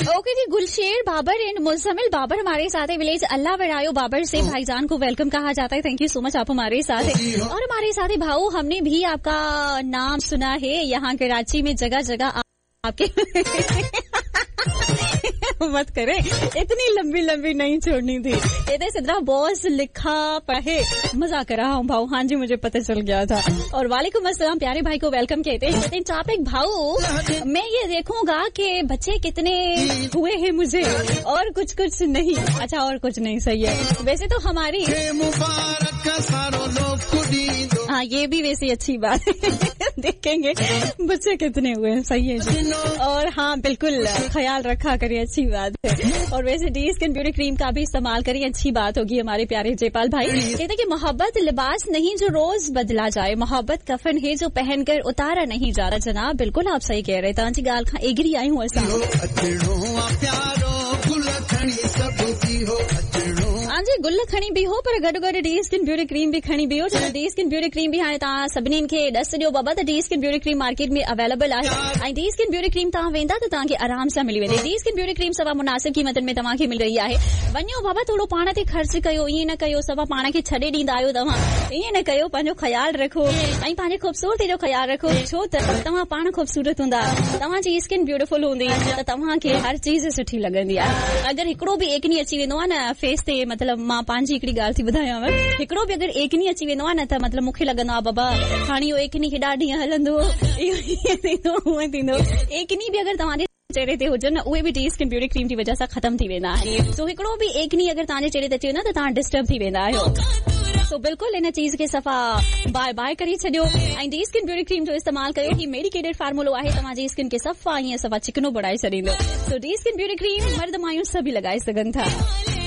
Okay ji, Gulsher Babar and Muzammil Babar हमारे साथ है। विलेज अल्लाह वरायो बाबर से भाईजान को वेलकम कहा जाता है। थैंक यू सो मच, आप हमारे साथ है। और हमारे साथ है भाऊ, हमने भी आपका नाम सुना है यहाँ कराची में जगह जगह आपके मत करे, इतनी लंबी लंबी नहीं छोड़नी थी। इधर सिद्रा बॉस लिखा पढ़े, मजाक कर रहा हूँ भाऊ। हाँ जी, मुझे पता चल गया था। और वालेकुम अस्सलाम, प्यारे भाई को वेलकम कहते हैं। चापिक भाऊ, मैं ये देखूंगा कि बच्चे कितने हुए हैं मुझे, और कुछ कुछ नहीं। अच्छा, और कुछ नहीं, सही है। वैसे तो हमारी हाँ, ये भी वैसे अच्छी बात है। देखेंगे बच्चे कितने हुए हैं, सही है जी। और हाँ, बिल्कुल ख्याल रखा करिए, अच्छी बात है। और वैसे डी स्किन ब्यूटी क्रीम का भी इस्तेमाल करिए, अच्छी बात होगी। हमारे प्यारे जयपाल भाई कहते कि मोहब्बत लिबास नहीं जो रोज बदला जाए, मोहब्बत कफन है जो पहनकर उतारा नहीं जा रहा। जनाब बिल्कुल आप सही कह रहे। तांजी गाल खा एग्री आई हूँ ऐसा। हाँ जी, गुल खणी भी हो, पर गॾु गॾु डी स्किन ब्यूटी क्रीम भी खणी भी हो। डी स्किन ब्यूटी क्रीम भी हाणे तव्हां सभिनीनि खे ॾस ॾियो बाबा त D skin beauty cream market में अवेलेबल आहे। ऐं डी स्किन ब्यूटी क्रीम तव्हां वेंदा त तव्हांखे आराम सां मिली वेंदी। डी स्किन ब्यूटी क्रीम सवा मुनासिब क़ीमतनि में तव्हांखे मिल रही आहे। वञो बाबा, थोरो पाण ते ख़र्च कयो, ईअं न कयो सवा पाण खे छॾे ॾींदा आहियो तव्हां। ईअं न कयो, पंहिंजो ख़्यालु रखो ऐं पंहिंजे ख़ूबसूरती जो ख़्यालु रखो। छो त तव्हां पाण ख़ूबसूरत हूंदा, तव्हांजी स्किन ब्यूटीफुल हूंदी त तव्हांखे हर चीज़ सुठी लॻंदी आहे। अगरि हिकिड़ो बि एकनी अची वेंदो आहे न फेस ते, मतिलबु मां पंहिंजी हिकिड़ी ॻाल्हि थी ॿुधायांव, हिकिड़ो बि अगरि एकनी अची वेंदो आहे न त मतिलबु मूंखे लॻंदो आहे बाबा हाणे इहो एकनी हेॾा ॾींहं हलंदो, इहो हीअं थींदो, हूअं थींदो। एकनी बि अगरि तव्हांजे चेहरे ते हुजनि न, उहे बि डी स्किन ब्यूटी क्रीम जी वजह सां ख़तम थी वेंदा आहिनि। सो हिकिड़ो बि एकनी अगरि तव्हांजे चेहरे ते अची वेंदो त तव्हां डिस्टर्ब थी वेंदा आहियो। सो बिल्कुलु इन चीज़ खे सफ़ा बाय बाय करे छॾियो ऐं डी स्किन ब्यूटी क्रीम जो इस्तेमालु कयो। ही मेडिकेटेड फार्मूलो आहे, तव्हांजी स्किन खे सफ़ा ईअं सफ़ा चिकनो बढ़ाए छॾींदो। सो डी स्किन ब्यूटी क्रीम मर्द मायूं सभी लॻाए सघनि था।